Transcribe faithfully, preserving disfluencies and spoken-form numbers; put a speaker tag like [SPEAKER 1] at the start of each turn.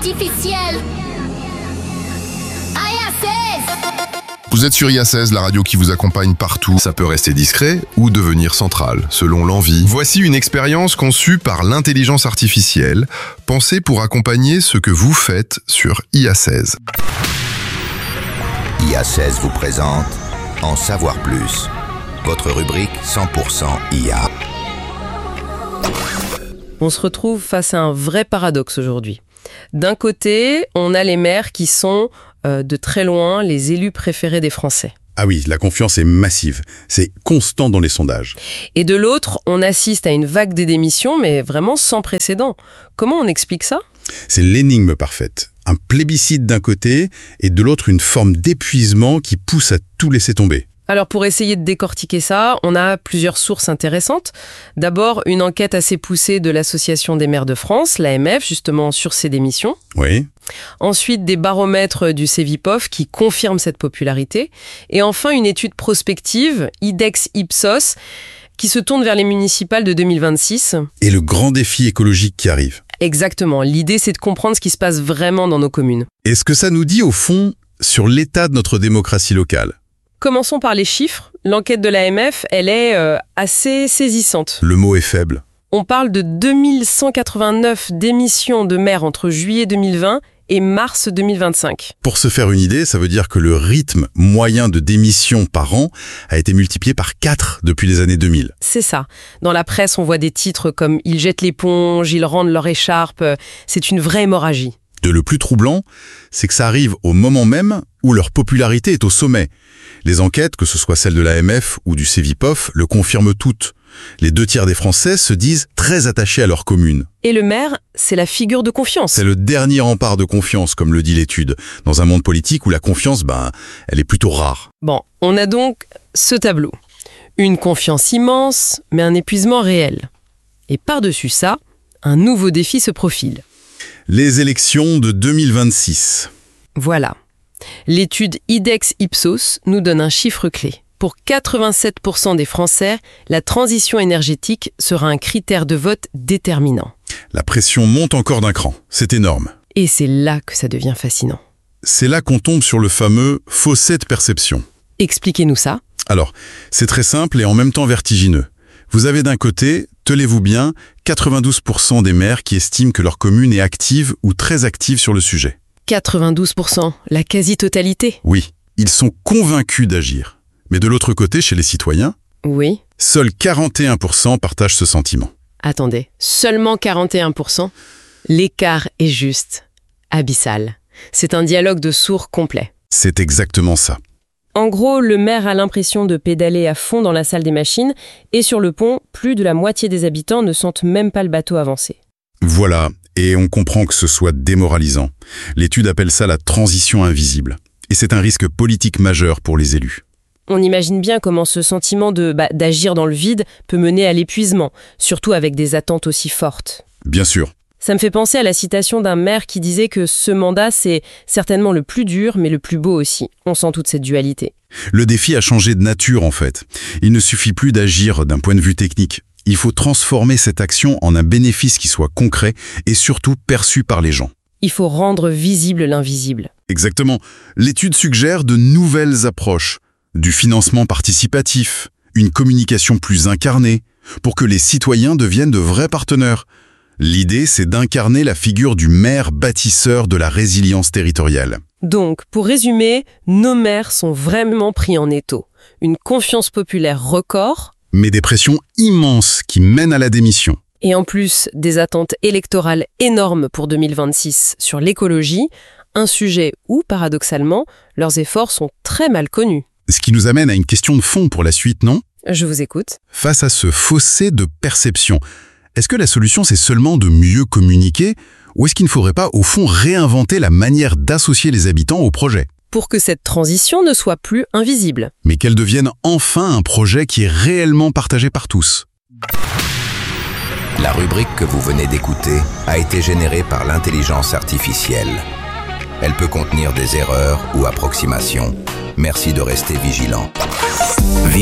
[SPEAKER 1] artificielle. I A seize.
[SPEAKER 2] Vous êtes sur I A seize, la radio qui vous accompagne partout. Ça peut rester discret ou devenir central, selon l'envie. Voici une expérience conçue par l'intelligence artificielle, pensée pour accompagner ce que vous faites sur I A seize.
[SPEAKER 3] I A seize vous présente En savoir plus, votre rubrique cent pour cent I A.
[SPEAKER 4] On se retrouve face à un vrai paradoxe aujourd'hui. D'un côté, on a les maires qui sont euh, de très loin les élus préférés des Français.
[SPEAKER 5] Ah oui, la confiance est massive. C'est constant dans les sondages.
[SPEAKER 4] Et de l'autre, on assiste à une vague de démissions, mais vraiment sans précédent. Comment on explique ça ?
[SPEAKER 5] C'est l'énigme parfaite. Un plébiscite d'un côté et de l'autre une forme d'épuisement qui pousse à tout laisser tomber.
[SPEAKER 4] Alors pour essayer de décortiquer ça, on a plusieurs sources intéressantes. D'abord, une enquête assez poussée de l'Association des maires de France, l'A M F, justement sur ces démissions.
[SPEAKER 5] Oui.
[SPEAKER 4] Ensuite, des baromètres du Cevipof qui confirment cette popularité. Et enfin, une étude prospective, IDEX Ipsos, qui se tourne vers les municipales de deux mille vingt-six.
[SPEAKER 5] Et le grand défi écologique qui arrive.
[SPEAKER 4] Exactement. L'idée, c'est de comprendre ce qui se passe vraiment dans nos communes.
[SPEAKER 5] Et ce que ça nous dit, au fond, sur l'état de notre démocratie locale.
[SPEAKER 4] Commençons par les chiffres. L'enquête de l'A M F, elle est euh, assez saisissante.
[SPEAKER 5] Le mot est faible.
[SPEAKER 4] On parle de deux mille cent quatre-vingt-neuf démissions de maires entre juillet deux mille vingt et mars deux mille vingt-cinq.
[SPEAKER 5] Pour se faire une idée, ça veut dire que le rythme moyen de démissions par an a été multiplié par quatre depuis les années deux mille.
[SPEAKER 4] C'est ça. Dans la presse, on voit des titres comme « Ils jettent l'éponge »,« Ils rendent leur écharpe ». C'est une vraie hémorragie.
[SPEAKER 5] Et le plus troublant, c'est que ça arrive au moment même où leur popularité est au sommet. Les enquêtes, que ce soit celles de l'A M F ou du Cevipof, le confirment toutes. Les deux tiers des Français se disent très attachés à leur commune.
[SPEAKER 4] Et le maire, c'est la figure de confiance.
[SPEAKER 5] C'est le dernier rempart de confiance, comme le dit l'étude, dans un monde politique où la confiance, ben, elle est plutôt rare.
[SPEAKER 4] Bon, on a donc ce tableau. Une confiance immense, mais un épuisement réel. Et par-dessus ça, un nouveau défi se profile.
[SPEAKER 5] Les élections de deux mille vingt-six.
[SPEAKER 4] Voilà. L'étude IDEX Ipsos nous donne un chiffre clé. Pour quatre-vingt-sept pour cent des Français, la transition énergétique sera un critère de vote déterminant.
[SPEAKER 5] La pression monte encore d'un cran. C'est énorme.
[SPEAKER 4] Et c'est là que ça devient fascinant.
[SPEAKER 5] C'est là qu'on tombe sur le fameux fossé de perception.
[SPEAKER 4] Expliquez-nous ça.
[SPEAKER 5] Alors, c'est très simple et en même temps vertigineux. Vous avez d'un côté, tenez-vous bien, quatre-vingt-douze pour cent des maires qui estiment que leur commune est active ou très active sur le sujet.
[SPEAKER 4] quatre-vingt-douze pour cent, la quasi-totalité.
[SPEAKER 5] Oui, ils sont convaincus d'agir. Mais de l'autre côté, chez les citoyens,
[SPEAKER 4] oui.
[SPEAKER 5] Seuls quarante et un pour cent partagent ce sentiment.
[SPEAKER 4] Attendez, seulement quarante et un pour cent ? L'écart est juste abyssal. C'est un dialogue de sourds complet.
[SPEAKER 5] C'est exactement ça.
[SPEAKER 4] En gros, le maire a l'impression de pédaler à fond dans la salle des machines et sur le pont, plus de la moitié des habitants ne sentent même pas le bateau avancer.
[SPEAKER 5] Voilà, et on comprend que ce soit démoralisant. L'étude appelle ça la transition invisible. Et c'est un risque politique majeur pour les élus.
[SPEAKER 4] On imagine bien comment ce sentiment de, bah, d'agir dans le vide peut mener à l'épuisement, surtout avec des attentes aussi fortes.
[SPEAKER 5] Bien sûr.
[SPEAKER 4] Ça me fait penser à la citation d'un maire qui disait que ce mandat, c'est certainement le plus dur, mais le plus beau aussi. On sent toute cette dualité.
[SPEAKER 5] Le défi a changé de nature, en fait. Il ne suffit plus d'agir d'un point de vue technique. Il faut transformer cette action en un bénéfice qui soit concret et surtout perçu par les gens.
[SPEAKER 4] Il faut rendre visible l'invisible.
[SPEAKER 5] Exactement. L'étude suggère de nouvelles approches, du financement participatif, une communication plus incarnée, pour que les citoyens deviennent de vrais partenaires. L'idée, c'est d'incarner la figure du maire bâtisseur de la résilience territoriale.
[SPEAKER 4] Donc, pour résumer, nos maires sont vraiment pris en étau. Une confiance populaire record,
[SPEAKER 5] mais des pressions immenses qui mènent à la démission.
[SPEAKER 4] Et en plus, des attentes électorales énormes pour deux mille vingt-six sur l'écologie, un sujet où, paradoxalement, leurs efforts sont très mal connus.
[SPEAKER 5] Ce qui nous amène à une question de fond pour la suite, non ?
[SPEAKER 4] Je vous écoute.
[SPEAKER 5] Face à ce fossé de perception, est-ce que la solution, c'est seulement de mieux communiquer ou est-ce qu'il ne faudrait pas, au fond, réinventer la manière d'associer les habitants au projet ?
[SPEAKER 4] Pour que cette transition ne soit plus invisible.
[SPEAKER 5] Mais qu'elle devienne enfin un projet qui est réellement partagé par tous.
[SPEAKER 3] La rubrique que vous venez d'écouter a été générée par l'intelligence artificielle. Elle peut contenir des erreurs ou approximations. Merci de rester vigilant.